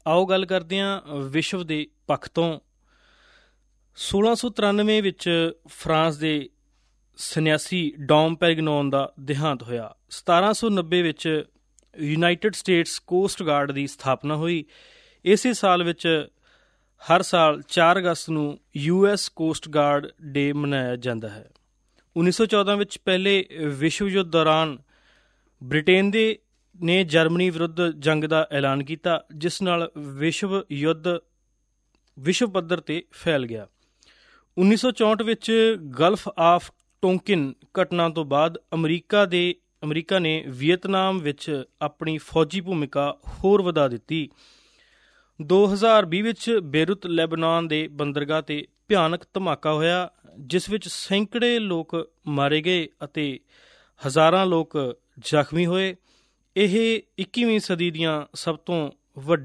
ਆਓ ਗੱਲ ਕਰਦੇ ਹਾਂ ਵਿਸ਼ਵ ਦੇ ਪੱਖ ਤੋਂ। 1693 ਵਿੱਚ ਫਰਾਂਸ ਦੇ ਸੰਨਿਆਸੀ ਡੌਮ ਪੈਰਿਗਨੌਨ ਦਾ ਦੇਹਾਂਤ ਹੋਇਆ। 1790 ਵਿੱਚ ਯੂਨਾਈਟਿਡ ਸਟੇਟਸ ਕੋਸਟ ਗਾਰਡ ਦੀ ਸਥਾਪਨਾ ਹੋਈ। ਇਸੇ ਸਾਲ ਵਿੱਚ ਹਰ ਸਾਲ 4 ਅਗਸਤ ਨੂੰ US ਕੋਸਟ ਗਾਰਡ ਡੇ ਮਨਾਇਆ ਜਾਂਦਾ ਹੈ। 1914 ਵਿੱਚ ਪਹਿਲੇ ਵਿਸ਼ਵ ਯੁੱਧ ਦੌਰਾਨ ਬ੍ਰਿਟੇਨ ਨੇ ਜਰਮਨੀ ਵਿਰੁੱਧ ਜੰਗ ਦਾ ਐਲਾਨ ਕੀਤਾ, ਜਿਸ ਨਾਲ ਵਿਸ਼ਵ ਯੁੱਧ ਵਿਸ਼ਵ ਪੱਧਰ 'ਤੇ ਫੈਲ ਗਿਆ। 1964 ਵਿੱਚ ਗਲਫ ਆਫ ਟੋਂਕਿਨ ਘਟਨਾ ਤੋਂ ਬਾਅਦ ਅਮਰੀਕਾ ਨੇ ਵੀਅਤਨਾਮ ਵਿੱਚ ਆਪਣੀ ਫੌਜੀ ਭੂਮਿਕਾ ਹੋਰ ਵਧਾ ਦਿੱਤੀ। 2020 ਵਿੱਚ ਬੇਰੁਤ ਲੈਬਨਾਨ ਦੇ ਬੰਦਰਗਾਹ 'ਤੇ ਭਿਆਨਕ ਧਮਾਕਾ ਹੋਇਆ, ਜਿਸ ਵਿੱਚ ਸੈਂਕੜੇ ਲੋਕ ਮਾਰੇ ਗਏ ਅਤੇ ਹਜ਼ਾਰਾਂ ਲੋਕ ਜ਼ਖਮੀ ਹੋਏ। ਇਹ 21ਵੀਂ ਸਦੀ ਦੀਆਂ ਸਭ ਤੋਂ ਵੱਡੀ